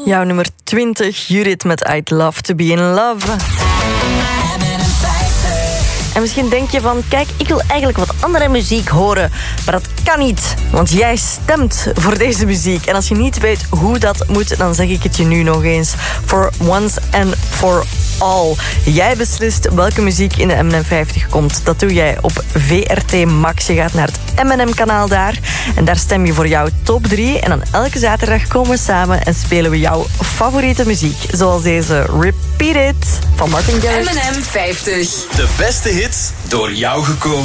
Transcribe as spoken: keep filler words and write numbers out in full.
Jouw nummer twintig, Judith met I'd Love to Be in Love. En misschien denk je van, kijk, ik wil eigenlijk wat andere muziek horen. Maar dat kan niet, want jij stemt voor deze muziek. En als je niet weet hoe dat moet, dan zeg ik het je nu nog eens. For once and for all. Jij beslist welke muziek in de M en M vijftig komt. Dat doe jij op V R T Max. Je gaat naar het M en M-kanaal daar. En daar stem je voor jouw top drie. En dan elke zaterdag komen we samen en spelen we jouw favoriete muziek. Zoals deze Repeat It van Martin Garrix. M en M vijftig. De beste hits door jou gekozen.